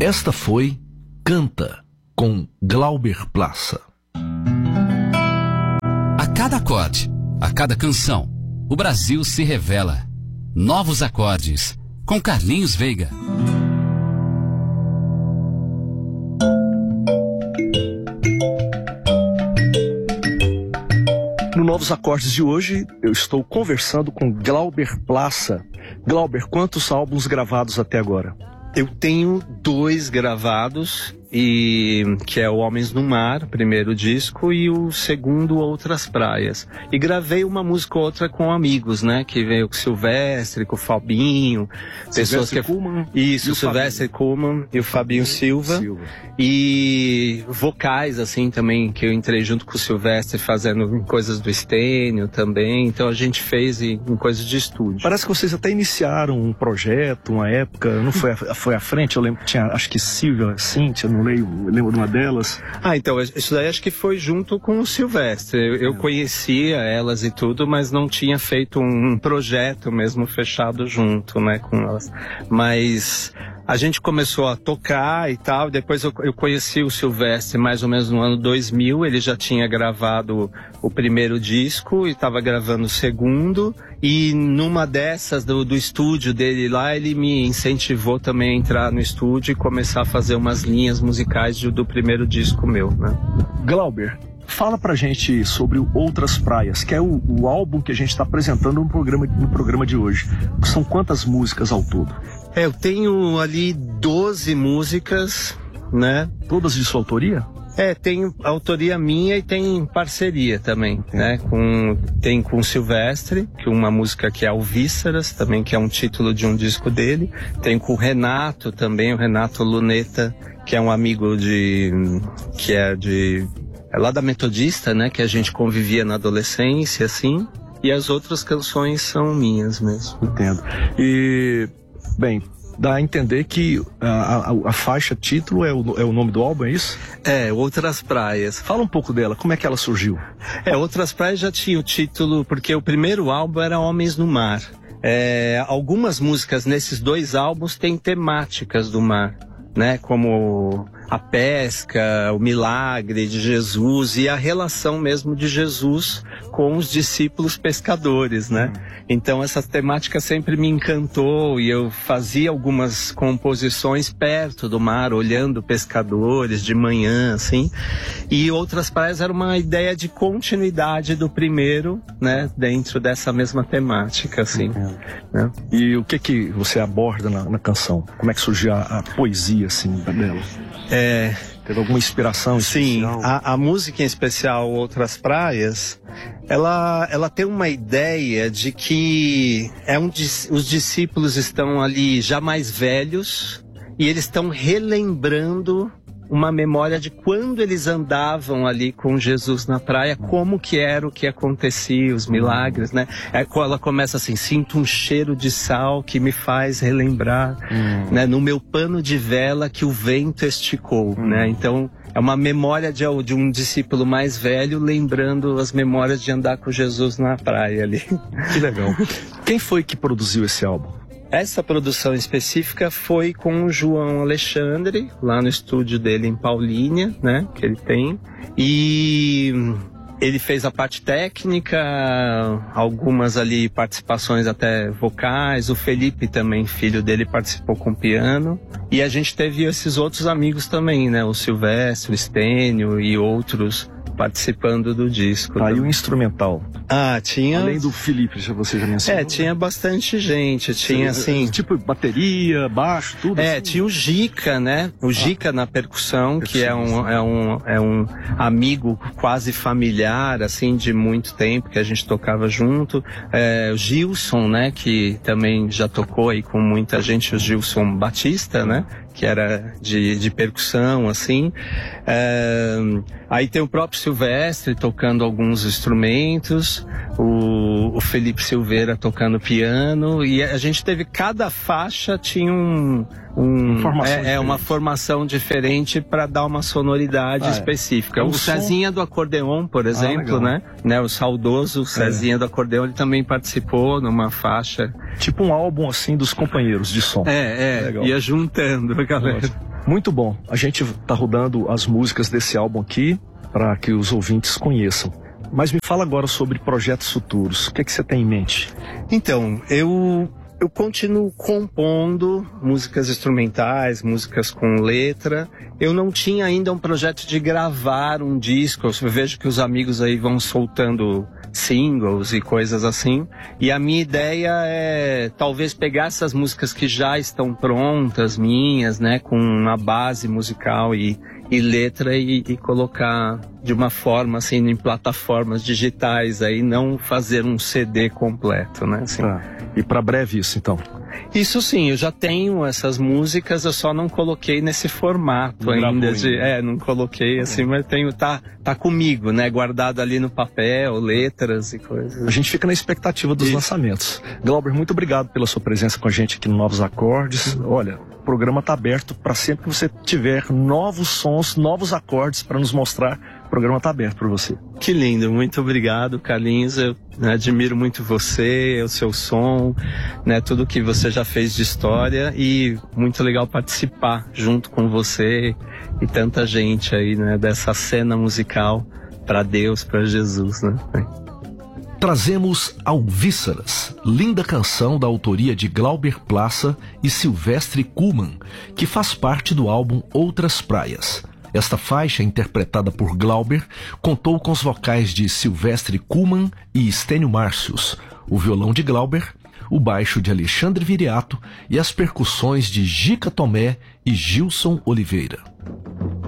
Esta foi Canta, com Glauber Plaça. A cada acorde, a cada canção, o Brasil se revela. Novos acordes, com Carlinhos Veiga. No Novos Acordes de hoje, eu estou conversando com Glauber Plaça. Glauber, quantos álbuns gravados até agora? Eu tenho 2 gravados, que é o Homens no Mar, primeiro disco, e o segundo, Outras Praias. E gravei uma música ou outra com amigos, né? Que veio com o Silvestre, com o Fabinho. Silvestre Kuhlmann. Isso, o Silvestre Kuhlmann e o Fabinho Silva. E vocais, assim, também, que eu entrei junto com o Silvestre fazendo coisas do Estênio também. Então a gente fez em coisas de estúdio. Parece que vocês até iniciaram um projeto, uma época, não foi à frente? Eu lembro que tinha, acho que Silvia, Cíntia, não lembro de uma delas. Então, isso daí acho que foi junto com o Silvestre. Eu conhecia elas e tudo, mas não tinha feito um projeto mesmo fechado junto, né, com elas. Mas a gente começou a tocar e tal, depois eu conheci o Silvestre mais ou menos no ano 2000, ele já tinha gravado o primeiro disco e estava gravando o segundo, e numa dessas do estúdio dele lá, ele me incentivou também a entrar no estúdio e começar a fazer umas linhas musicais do primeiro disco meu, né? Glauber, fala pra gente sobre Outras Praias, que é o álbum que a gente está apresentando no programa de hoje. São quantas músicas ao todo? Eu tenho ali 12 músicas, né? Todas de sua autoria? Tem autoria minha e tem parceria também, né? Tem com o Silvestre, que uma música que é Alvíceras, também, que é um título de um disco dele. Tem com o Renato também, o Renato Luneta, que é um amigo é lá da Metodista, né? Que a gente convivia na adolescência, assim. E as outras canções são minhas mesmo. Entendo. E, bem, dá a entender que a faixa título é o nome do álbum, é isso? Outras Praias. Fala um pouco dela, como é que ela surgiu? Outras Praias já tinha o título, porque o primeiro álbum era Homens no Mar. Algumas músicas nesses 2 álbuns têm temáticas do mar, né? Como a pesca, o milagre de Jesus e a relação mesmo de Jesus com os discípulos pescadores, né? Então essa temática sempre me encantou e eu fazia algumas composições perto do mar, olhando pescadores de manhã, assim. E Outras Praias era uma ideia de continuidade do primeiro, né? Dentro dessa mesma temática, assim. Né? E o que você aborda na canção? Como é que surgiu a poesia, assim, dela? Teve alguma inspiração especial? Sim, a música em especial Outras Praias, ela tem uma ideia de que os discípulos estão ali já mais velhos e eles estão relembrando uma memória de quando eles andavam ali com Jesus na praia, como que era o que acontecia, os milagres, né? Ela começa assim: sinto um cheiro de sal que me faz relembrar, né? No meu pano de vela que o vento esticou, né? Então é uma memória de um discípulo mais velho lembrando as memórias de andar com Jesus na praia ali. Que legal. Quem foi que produziu esse álbum? Essa produção específica foi com o João Alexandre, lá no estúdio dele em Paulínia, né, que ele tem. E ele fez a parte técnica, algumas ali participações até vocais. O Felipe também, filho dele, participou com piano. E a gente teve esses outros amigos também, né, o Silvestre, o Estênio e outros participando do disco. E o instrumental? Tinha... Além do Felipe, você já mencionou. Tinha bastante gente. Tinha, assim... Tipo bateria, baixo, tudo assim? Tinha o Gica, né? O Gica na percussão, que é um amigo quase familiar, assim, de muito tempo, que a gente tocava junto. O Gilson, né? Que também já tocou aí com muita gente, o Gilson Batista, né? Que era de percussão, assim. Aí tem o próprio Silvestre tocando alguns instrumentos, o Felipe Silveira tocando piano, e a gente teve, cada faixa tinha uma formação diferente para dar uma sonoridade específica. O Cezinha do acordeon, por exemplo, né? O saudoso Cezinha do acordeon, ele também participou numa faixa. Tipo um álbum assim dos companheiros de som. Ia juntando a galera. Muito bom. A gente está rodando as músicas desse álbum aqui para que os ouvintes conheçam. Mas me fala agora sobre projetos futuros. O que você tem em mente? Então, eu continuo compondo músicas instrumentais, músicas com letra. Eu não tinha ainda um projeto de gravar um disco. Eu vejo que os amigos aí vão soltando singles e coisas assim. E a minha ideia é talvez pegar essas músicas que já estão prontas, minhas, né, com uma base musical e letra e colocar de uma forma assim em plataformas digitais aí, não fazer um CD completo, né? Assim. E para breve isso, então? Isso sim, eu já tenho essas músicas, eu só não coloquei nesse formato ainda não coloquei assim, mas tenho, tá comigo, né? Guardado ali no papel, letras e coisas. A gente fica na expectativa dos lançamentos. Glauber, muito obrigado pela sua presença com a gente aqui no Novos Acordes. Olha, o programa está aberto para sempre que você tiver novos sons, novos acordes para nos mostrar. O programa está aberto para você. Que lindo, muito obrigado, Carlinhos. Eu admiro muito você, o seu som, né, tudo que você já fez de história, e muito legal participar junto com você e tanta gente aí, né, dessa cena musical para Deus, para Jesus, né? Trazemos Alvíceras, linda canção da autoria de Glauber Plaça e Silvestre Kuhlmann, que faz parte do álbum Outras Praias. Esta faixa, interpretada por Glauber, contou com os vocais de Silvestre Kuhlmann e Stênio Márcios, o violão de Glauber, o baixo de Alexandre Viriato e as percussões de Gica Tomé e Gilson Oliveira.